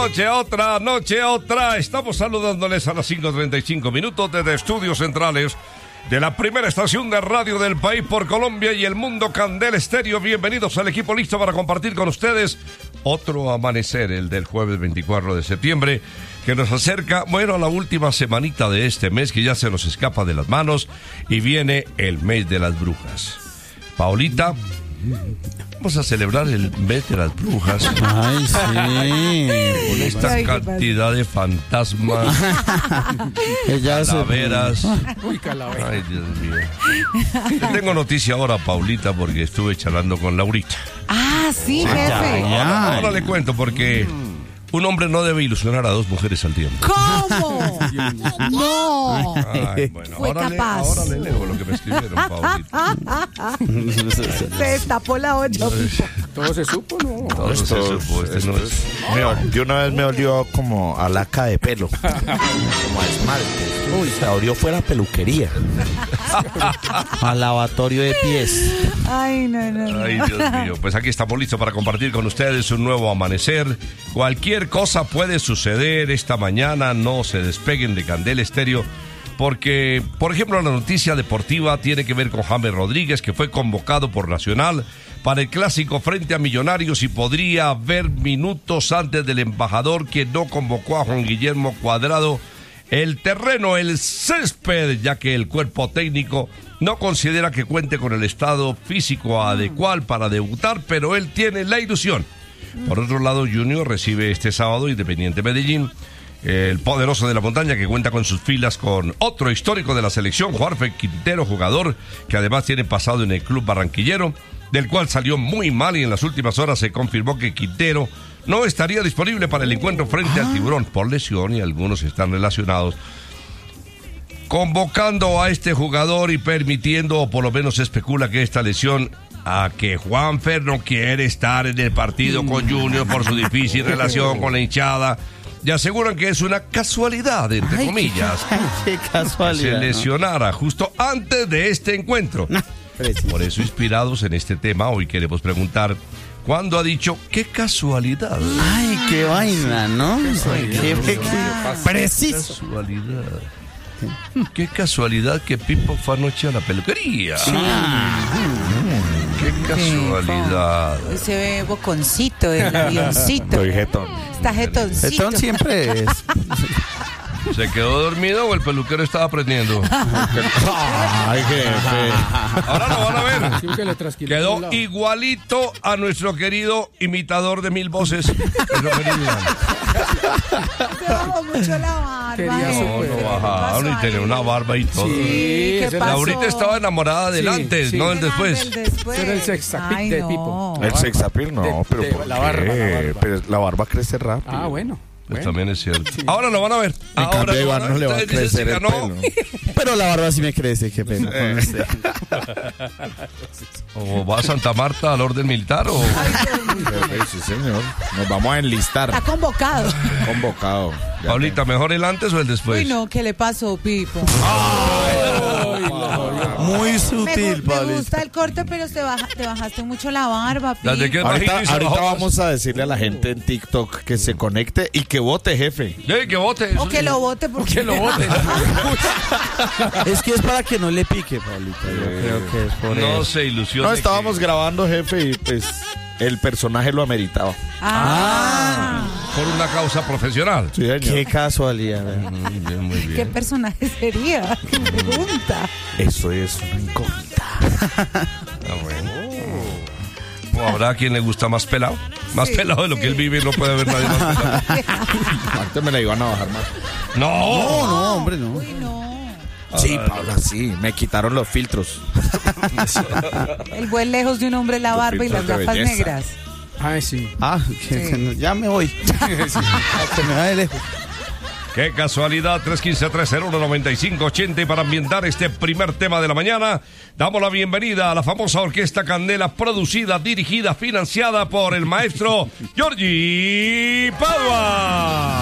noche otra. Estamos saludándoles a las 5:35 minutos desde Estudios Centrales de la primera estación de radio del país por Colombia y el mundo, Candela Estéreo. Bienvenidos al equipo listo para compartir con ustedes otro amanecer, el del jueves 24 de septiembre, que nos acerca, bueno, a la última semanita de este mes que ya se nos escapa de las manos y viene el mes de las brujas. Paulita, vamos a celebrar el mes de las brujas. Ay, sí. Con esta cantidad de fantasmas, calaveras. Uy, calavera. Ay, Dios mío. Te tengo noticia ahora, Paulita, porque estuve charlando con Laurita. Ah, sí, jefe. Ahora le cuento, porque un hombre no debe ilusionar a dos mujeres al tiempo. ¿Cómo? No. Ay, bueno, Fue capaz. Ahora le leo lo que me escribieron, Paulita. Se destapó la olla. Todo se supo, ¿no? Todo se supo, este no es. De una vez me olió como a laca de pelo, como a esmalte. Uy, se olió fuera peluquería. Al lavatorio de pies. Ay, no. Ay, Dios mío. Pues aquí estamos listos para compartir con ustedes un nuevo amanecer. Cualquier cosa puede suceder esta mañana. No se despeguen de Candela Estéreo, porque, por ejemplo, la noticia deportiva tiene que ver con James Rodríguez, que fue convocado por Nacional para el clásico frente a Millonarios y podría haber minutos antes del embajador, que no convocó a Juan Guillermo Cuadrado. El terreno, el césped, ya que el cuerpo técnico no considera que cuente con el estado físico adecuado para debutar, pero él tiene la ilusión. Por otro lado, Junior recibe este sábado Independiente Medellín, el poderoso de la montaña, que cuenta con sus filas con otro histórico de la selección, Juanfer Quintero, jugador que además tiene pasado en el club barranquillero, del cual salió muy mal, y en las últimas horas se confirmó que Quintero no estaría disponible para el encuentro frente al Tiburón por lesión, y algunos están relacionados convocando a este jugador y permitiendo, o por lo menos se especula que esta lesión, a que Juanfer no quiere estar en el partido con Junior por su difícil relación con la hinchada, y aseguran que es una casualidad, entre comillas, Qué casualidad. que se lesionara justo antes de este encuentro. Por eso, inspirados en este tema, hoy queremos preguntar: ¿cuándo ha dicho qué casualidad? Ay, qué vaina, ¿no? Qué preciso. Casualidad. Qué casualidad que Pipo fue anoche a la peluquería. Qué casualidad. Hoy se ve boconcito el avioncito. Estoy jetón. Está jetoncito. Jetón siempre es. ¿Se quedó dormido o el peluquero estaba aprendiendo? Ay, jefe. Ahora lo van a ver. Sí, que le trasquiló Quedó un lado. igualito a nuestro querido imitador de 1000 voces. Se bajó mucho la barba. Quería jefe. No, Pero, lo bajaron y tenía una barba y todo. Sí, ¿qué ese pasó? Laurita estaba enamorada del Sí, antes, sí. no del después. Ese era el sex appeal Ay, de no. Pipo. El sex appeal no, De- pero de ¿por la qué? barba, la barba. Pero la barba crece rápido. Ah, bueno. Pues también es cierto. Ahora lo van a ver. En Ahora cambio, a lo Iván van no le va a Ustedes dicen crecer si el ganó. pelo. Pero la barba sí me crece, qué pena. con usted. ¿O va a Santa Marta al orden militar o...? Sí, señor. Nos vamos a enlistar. Está convocado. Convocado. Ya Paulita, ¿mejor el antes o el después? Uy, no, ¿qué le pasó, Pipo? Muy sutil, Me Paulita. gusta el corte, pero te bajaste mucho la barba, Pipo. Desde que es Ahorita, bajito y se ahorita bajó. vamos a decirle a la gente en TikTok que se conecte y que vote, jefe. Que vote. O que lo vote porque Que lo voten. Es que es para que no le pique, Paulita. Yo creo que es por No eso. se ilusione. No, estábamos grabando, jefe, y pues el personaje lo ameritaba. Por una causa profesional. Sí, señor. Qué casualidad. Muy bien, muy ¿qué bien. personaje sería? ¿Qué pregunta? Eso es una incógnita. Ah, bueno. ¿O habrá quien le gusta más pelado? Más pelado de lo que él vive y no puede haber nadie más pelado. Antes me la iban a bajar más. ¡No! No, hombre, no. Uy, no. Sí, Paula, sí. Me quitaron los filtros. El buen lejos de un hombre la barba y las filtros de gafas belleza. negras. Ay, sí. Ya me voy. Se me va de lejos. ¡Qué casualidad! 315-301-9580. Y para ambientar este primer tema de la mañana, damos la bienvenida a la famosa Orquesta Candela, producida, dirigida, financiada por el maestro Giorgi Padua.